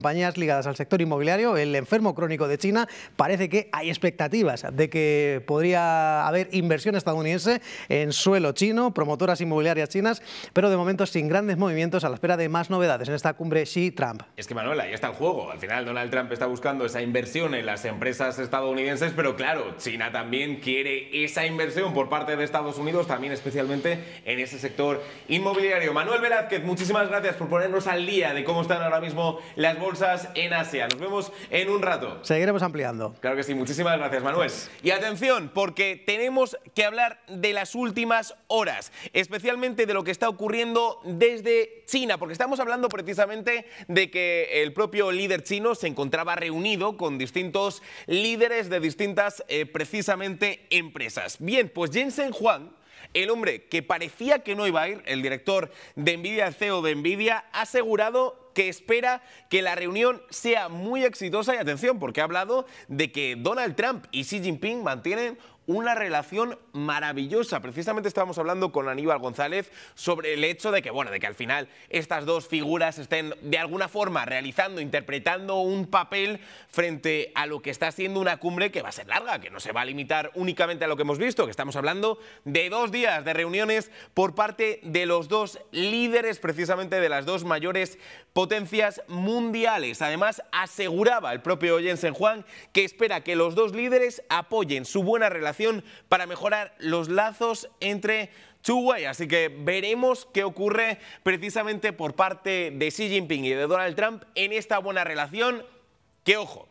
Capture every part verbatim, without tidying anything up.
Compañías ligadas al sector inmobiliario, el enfermo crónico de China, parece que hay expectativas de que podría haber inversión estadounidense en suelo chino, promotoras inmobiliarias chinas, pero de momento sin grandes movimientos, a la espera de más novedades en esta cumbre Xi-Trump. Es que, Manuel, ahí está el juego. Al final Donald Trump está buscando esa inversión en las empresas estadounidenses, pero claro, China también quiere esa inversión por parte de Estados Unidos, también especialmente en ese sector inmobiliario. Manuel Velázquez, muchísimas gracias por ponernos al día de cómo están ahora mismo las bolsas en Asia. Nos vemos en un rato. Seguiremos ampliando. Claro que sí, muchísimas gracias, Manuel. Y atención, porque tenemos que hablar de las últimas horas, especialmente de lo que está ocurriendo desde China, porque estamos hablando precisamente de que el propio líder chino se encontraba reunido con distintos líderes de distintas, eh, precisamente, empresas. Bien, pues Jensen Huang, el hombre que parecía que no iba a ir, el director de Nvidia, el C E O de Nvidia, ha asegurado que espera que la reunión sea muy exitosa y atención, porque ha hablado de que Donald Trump y Xi Jinping mantienen una relación maravillosa. Precisamente estábamos hablando con Aníbal González sobre el hecho de que, bueno, de que al final estas dos figuras estén de alguna forma realizando, interpretando un papel frente a lo que está siendo una cumbre que va a ser larga, que no se va a limitar únicamente a lo que hemos visto, que estamos hablando de dos días de reuniones por parte de los dos líderes, precisamente de las dos mayores potencias mundiales. Además, aseguraba el propio Jensen Huang que espera que los dos líderes apoyen su buena relación para mejorar los lazos entre Two-Way. Así que veremos qué ocurre precisamente por parte de Xi Jinping y de Donald Trump en esta buena relación, que, ojo,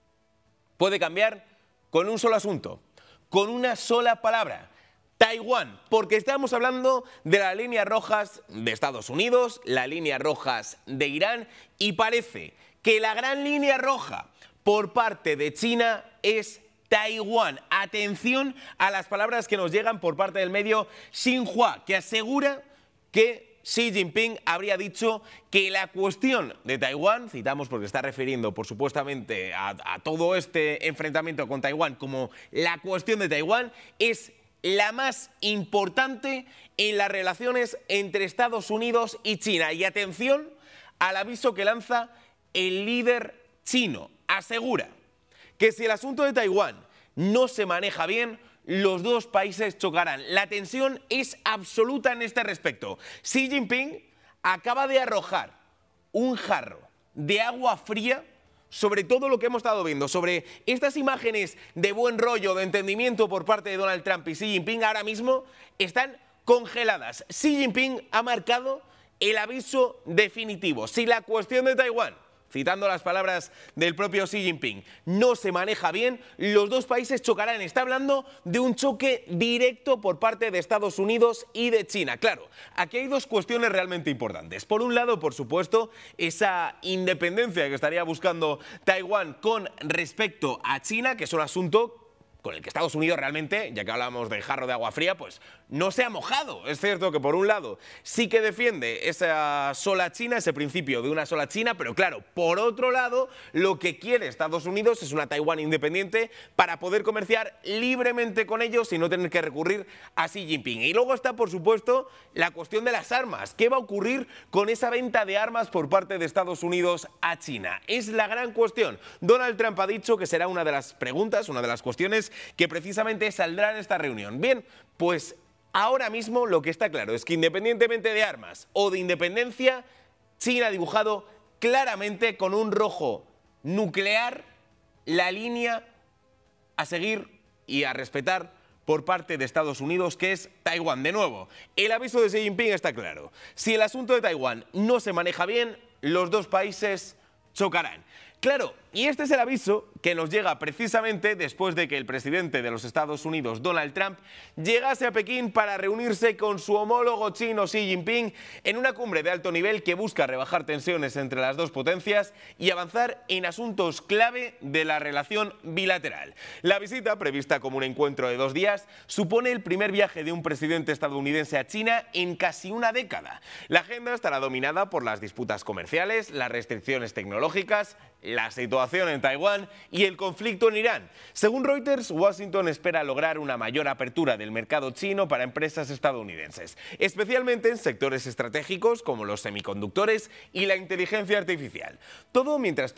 puede cambiar con un solo asunto, con una sola palabra: Taiwán, porque estamos hablando de las líneas rojas de Estados Unidos, las líneas rojas de Irán, y parece que la gran línea roja por parte de China es Taiwán. Atención a las palabras que nos llegan por parte del medio Xinhua, que asegura que Xi Jinping habría dicho que la cuestión de Taiwán, citamos porque está refiriendo por supuestamente a, a todo este enfrentamiento con Taiwán como la cuestión de Taiwán, es la más importante en las relaciones entre Estados Unidos y China. Y atención al aviso que lanza el líder chino. Asegura que si el asunto de Taiwán no se maneja bien, los dos países chocarán. La tensión es absoluta en este respecto. Xi Jinping acaba de arrojar un jarro de agua fría sobre todo lo que hemos estado viendo, sobre estas imágenes de buen rollo, de entendimiento por parte de Donald Trump y Xi Jinping. Ahora mismo están congeladas. Xi Jinping ha marcado el aviso definitivo. Si la cuestión de Taiwán, citando las palabras del propio Xi Jinping, no se maneja bien, los dos países chocarán. Está hablando de un choque directo por parte de Estados Unidos y de China. Claro, aquí hay dos cuestiones realmente importantes. Por un lado, por supuesto, esa independencia que estaría buscando Taiwán con respecto a China, que es un asunto con el que Estados Unidos realmente, ya que hablamos del jarro de agua fría, pues no se ha mojado. Es cierto que por un lado sí que defiende esa sola China, ese principio de una sola China, pero claro, por otro lado, lo que quiere Estados Unidos es una Taiwán independiente para poder comerciar libremente con ellos y no tener que recurrir a Xi Jinping. Y luego está, por supuesto, la cuestión de las armas. ¿Qué va a ocurrir con esa venta de armas por parte de Estados Unidos a China? Es la gran cuestión. Donald Trump ha dicho que será una de las preguntas, una de las cuestiones que precisamente saldrá en esta reunión. Bien, pues ahora mismo lo que está claro es que independientemente de armas o de independencia, China ha dibujado claramente con un rojo nuclear la línea a seguir y a respetar por parte de Estados Unidos, que es Taiwán. De nuevo, el aviso de Xi Jinping está claro. Si el asunto de Taiwán no se maneja bien, los dos países chocarán. Claro, y este es el aviso que nos llega precisamente después de que el presidente de los Estados Unidos, Donald Trump, llegase a Pekín para reunirse con su homólogo chino Xi Jinping en una cumbre de alto nivel que busca rebajar tensiones entre las dos potencias y avanzar en asuntos clave de la relación bilateral. La visita, prevista como un encuentro de dos días, supone el primer viaje de un presidente estadounidense a China en casi una década. La agenda estará dominada por las disputas comerciales, las restricciones tecnológicas, la situación en Taiwán y el conflicto en Irán. Según Reuters, Washington espera lograr una mayor apertura del mercado chino para empresas estadounidenses, especialmente en sectores estratégicos como los semiconductores y la inteligencia artificial. Todo mientras